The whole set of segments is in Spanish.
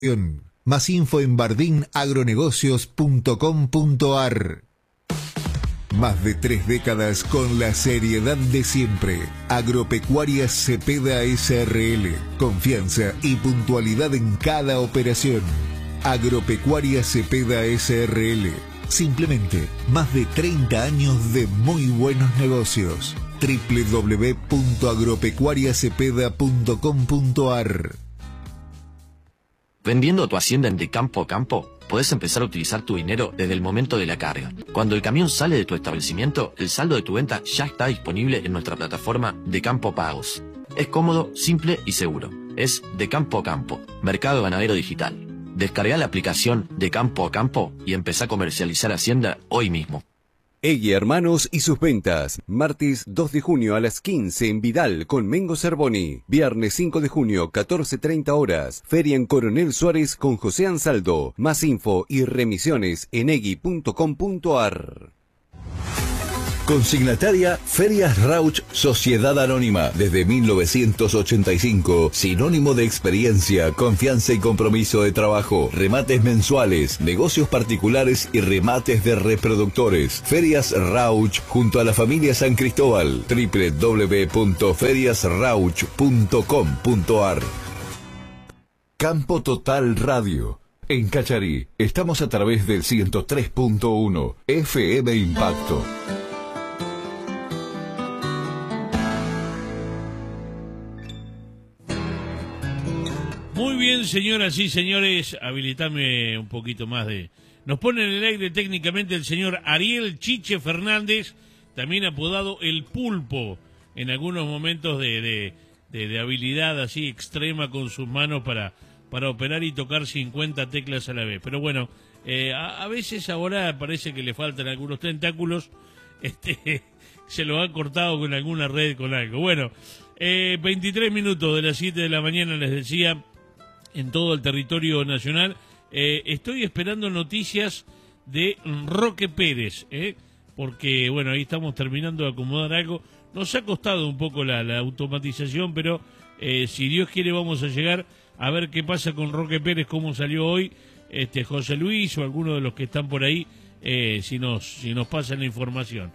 Más info en bardinagronegocios.com.ar. Más de 3 décadas con la seriedad de siempre. Agropecuarias Cepeda SRL. Confianza y puntualidad en cada operación. Agropecuarias Cepeda SRL. Simplemente más de 30 años de muy buenos negocios. www.agropecuariacepeda.com.ar. Vendiendo tu hacienda en De Campo a Campo, podés empezar a utilizar tu dinero desde el momento de la carga. Cuando el camión sale de tu establecimiento, el saldo de tu venta ya está disponible en nuestra plataforma De Campo Pagos. Es cómodo, simple y seguro. Es De Campo a Campo, Mercado Ganadero Digital. Descarga la aplicación De Campo a Campo y empezá a comercializar hacienda hoy mismo. Egui Hermanos y sus ventas. Martes 2 de junio a las 15 en Vidal con Mengo Cerboni. Viernes 5 de junio 14:30 horas. Feria en Coronel Suárez con José Ansaldo. Más info y remisiones en egui.com.ar. Consignataria Ferias Rauch Sociedad Anónima. Desde 1985. Sinónimo de experiencia, confianza y compromiso de trabajo. Remates mensuales, negocios particulares y remates de reproductores. Ferias Rauch junto a la familia San Cristóbal. www.feriasrauch.com.ar. Campo Total Radio. En Cacharí estamos a través del 103.1 FM Impacto. Muy bien, señoras y señores, habilitame un poquito más de... Nos pone en el aire técnicamente el señor Ariel Chiche Fernández, también apodado El Pulpo, en algunos momentos de habilidad así extrema con sus manos para operar y tocar 50 teclas a la vez. Pero bueno, a veces ahora parece que le faltan algunos tentáculos, se lo han cortado con alguna red, con algo. Bueno, 23 minutos de las 7 de la mañana, les decía, en todo el territorio nacional. Estoy esperando noticias de Roque Pérez, porque bueno, ahí estamos terminando de acomodar algo. Nos ha costado un poco la automatización, pero si Dios quiere vamos a llegar a ver qué pasa con Roque Pérez, cómo salió hoy José Luis o alguno de los que están por ahí, si nos pasan la información.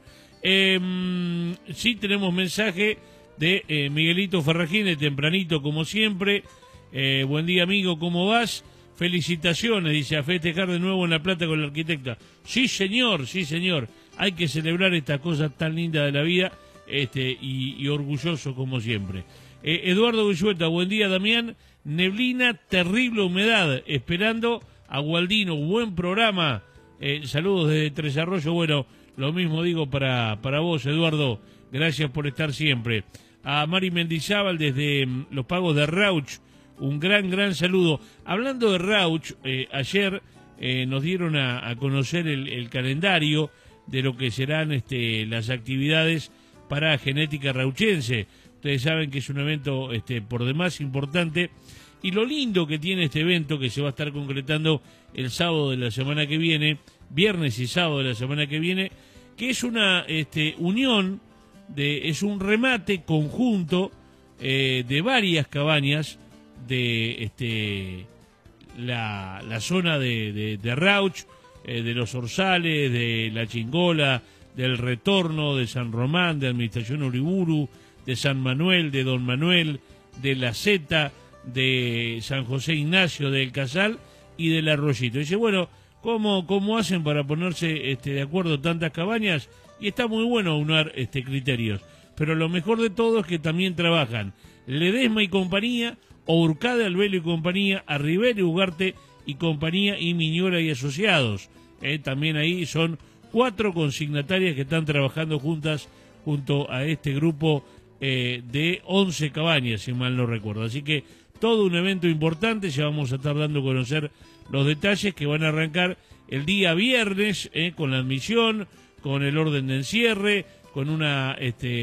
Sí tenemos mensaje de Miguelito Ferragine, tempranito como siempre. Buen día, amigo, ¿cómo vas? Felicitaciones, dice, a festejar de nuevo en La Plata con la arquitecta. Sí, señor, hay que celebrar estas cosas tan lindas de la vida, y orgulloso como siempre. Eduardo Villueta, buen día, Damián. Neblina, terrible humedad, esperando a Gualdino, buen programa. Saludos desde Tres Arroyos. Bueno, lo mismo digo para vos, Eduardo, gracias por estar siempre. A Mari Mendizábal desde Los Pagos de Rauch, un gran saludo. Hablando de Rauch, ayer nos dieron a conocer el calendario de lo que serán las actividades para Genética Rauchense. Ustedes saben que es un evento por demás importante, y lo lindo que tiene este evento, que se va a estar concretando el sábado de la semana que viene, viernes y sábado de la semana que viene, que es una unión, es un remate conjunto de varias cabañas de la zona de Rauch, de los Orzales, de La Chingola, del Retorno, de San Román, de Administración Uriburu, de San Manuel, de Don Manuel, de La Zeta, de San José Ignacio, del Casal y del Arroyito. Dice, bueno, ¿cómo hacen para ponerse de acuerdo tantas cabañas? Y está muy bueno aunar criterios. Pero lo mejor de todo es que también trabajan Ledesma y compañía, Urcade, Albelo y compañía, Arribel y Ugarte y compañía, y Miñola y asociados. También ahí son 4 consignatarias que están trabajando juntas junto a este grupo de 11 cabañas, si mal no recuerdo. Así que todo un evento importante, ya vamos a estar dando a conocer los detalles, que van a arrancar el día viernes con la admisión, con el orden de encierre, con una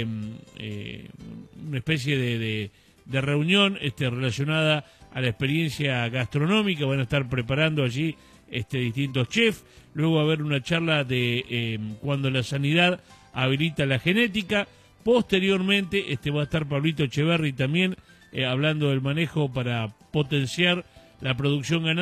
especie de reunión relacionada a la experiencia gastronómica. Van a estar preparando allí distintos chefs. Luego va a haber una charla de cuando la sanidad habilita la genética. Posteriormente va a estar Pablito Echeverri también hablando del manejo para potenciar la producción ganadera.